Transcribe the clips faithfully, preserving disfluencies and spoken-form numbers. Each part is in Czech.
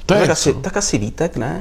tak, asi, tak asi Vítek, ne?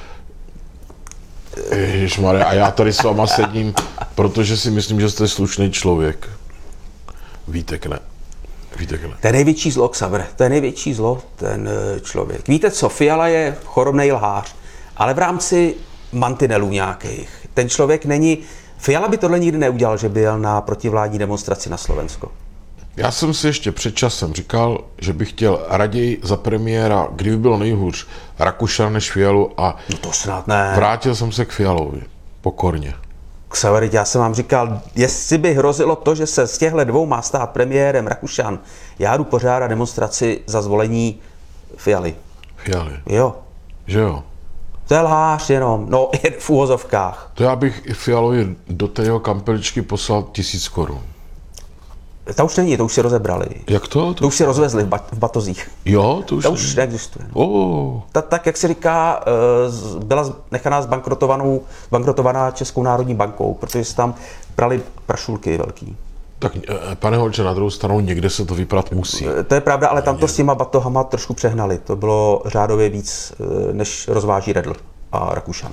Ježišmarja, a já tady s váma sedím, protože si myslím, že jste slušný člověk. Vítek ne. Vítek ne. To je největší zlo, Xaver, to je největší zlo, ten člověk. Víte co, Fiala je chorobnej lhář, ale v rámci mantinelů nějakých. Ten člověk není... Fiala by tohle nikdy neudělal, že by jel na protivládní demonstraci na Slovensko. Já jsem si ještě před časem říkal, že bych chtěl raději za premiéra, kdyby bylo nejhůř, Rakušana než Fialu a no to snad ne. Vrátil jsem se k Fialovi. Pokorně. Xaver, já jsem vám říkal, jestli by hrozilo to, že se z těchto dvou má stát premiérem Rakušan, já jdu pořádat demonstraci za zvolení Fialy. Fialy. Jo. Že jo? To je lhář jenom, no v úvozovkách. To já bych i Fialovi do té jeho kampeličky poslal tisíc korun. Ta už není, to už si rozebrali. Jak to? To, to už si rozvezli v, bat, v batozích. Jo, to už, to už neexistuje. No. Oh. Ta, tak, jak se říká, byla nechaná zbankrotovanou, zbankrotovaná Českou národní bankou, protože se tam brali prašulky velký. Tak pane Holče, na druhou stranu někde se to vyprat musí. To je pravda, ale tam to s těma batohama trošku přehnali. To bylo řádově víc, než rozváží Redl a Rakušan.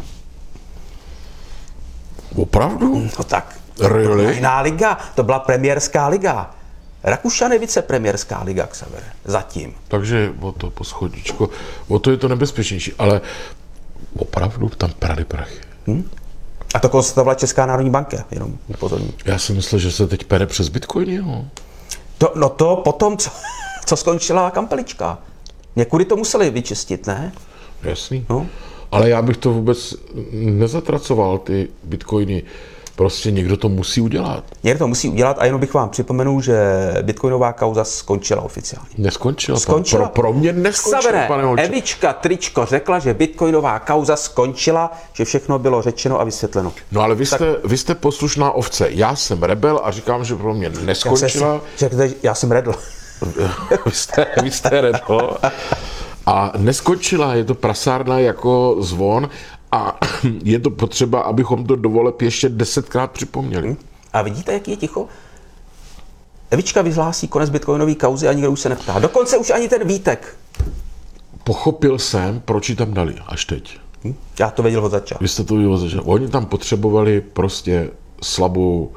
Opravdu? No tak. Really? Jiná liga, to byla premiérská liga. Rakušan je vicepremiérská liga, Xaver. Zatím. Takže o to po schodíčko, o to je to nebezpečnější, ale opravdu tam prali prachy. Hmm? A to konstatovala Česká národní banka, jenom upozorním. Já si myslel, že se teď pere přes Bitcoin, jo? To, no to potom, co, co skončila kampelička. Někudy to museli vyčistit, ne? Jasný. No. Ale já bych to vůbec nezatracoval, ty bitcoiny. Prostě někdo to musí udělat. Někdo to musí udělat a jenom bych vám připomenul, že bitcoinová kauza skončila oficiálně. Neskončila? Skončila. Pro, pro mě neskončila, Xavere, pane Holče. Evička Tričko řekla, že bitcoinová kauza skončila, že všechno bylo řečeno a vysvětleno. No ale vy tak... jste, vy jste poslušná ovce. Já jsem rebel a říkám, že pro mě neskončila. Já, řekněte, já jsem redl. vy, jste, vy jste redl. A neskončila, je to prasárna jako zvon a je to potřeba, abychom to do voleb ještě desetkrát připomněli. A vidíte, jaký je ticho? Evička vyhlásí konec bitcoinové kauzy a nikdo už se neptá. Dokonce už ani ten Vítek. Pochopil jsem, proč ji tam dali, až teď. Hm? Já to věděl od začátku. Vy jste to věděl od začátku. Oni tam potřebovali prostě slabou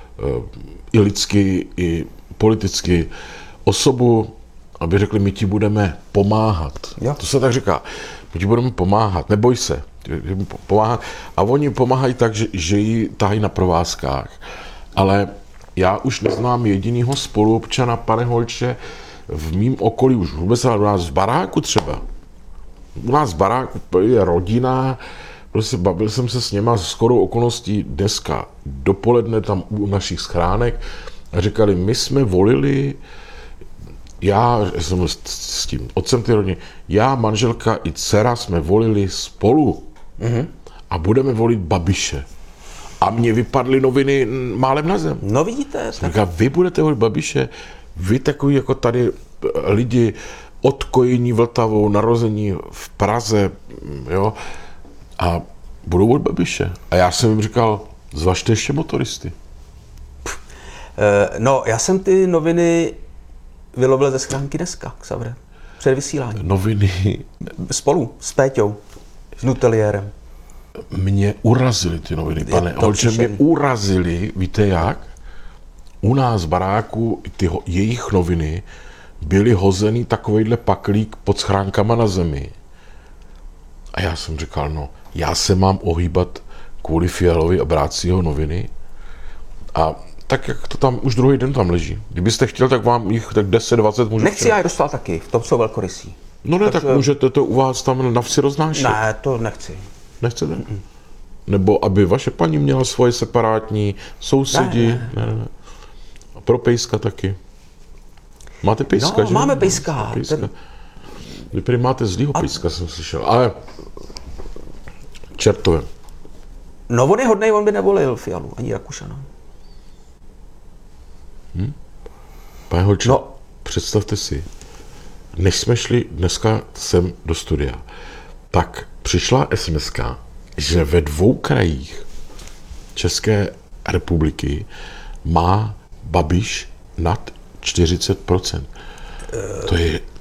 i lidsky, i politicky osobu, aby řekli, my ti budeme pomáhat. Jo. To se tak říká. My ti budeme pomáhat, neboj se. Pomáhat. A oni pomáhají tak, že, že ji tahají na provázkách. Ale já už neznám jedinýho spoluobčana, pane Holče, v mým okolí, už vůbec u nás v baráku třeba. U nás v baráku je rodina, prostě bavil jsem se s něma s shodou okolností dneska dopoledne tam u našich schránek a říkali, my jsme volili, já jsem s tím otcem té rodiny, já, manželka i dcera jsme volili spolu mm-hmm. a budeme volit Babiše. A mě vypadly noviny málem na zem. No vidíte. Jsem říkal, vy budete volit Babiše, vy takový jako tady lidi odkojení Vltavou, narození v Praze, jo, a budou volit Babiše. A já jsem jim říkal, zvažte ještě motoristy. No, já jsem ty noviny vylovil ze schránky dneska, Xavre, před vysíláním. Noviny? Spolu, s Péťou, s Nuteliérem. Mě urazily ty noviny, pane Holče, mě urazily, víte jak? U nás v baráku ty ho, jejich noviny byly hozený takovejhle paklík pod schránkama na zemi. A já jsem říkal, no, já se mám ohýbat kvůli Fialovi a brát si jeho noviny. A tak, jak to tam už druhý den tam leží. Kdybyste chtěl, tak vám jich tak deset dvacet můžu. Nechci, já je dostal taky, v tom jsou velkorysí. No ne, tak, tak můžete to u vás tam na vsi roznášet. Ne, to nechci. Nechcete? Mm-mm. Nebo aby vaše paní měla svoje separátní sousedi. Ne, ne. Ne, ne. A pro pejska taky. Máte pejska, no, že? máme pejska. pejska. Ten... Vy prý máte zlýho pejska, a... jsem slyšel. Ale čertové. No on je hodnej, on by nevolil Fialu, ani Rakušana. Hm? Pane Holče, no. Představte si, než jsme šli dneska sem do studia, tak přišla es em eska, že ve dvou krajích České republiky má Babiš nad čtyřicet procent. To je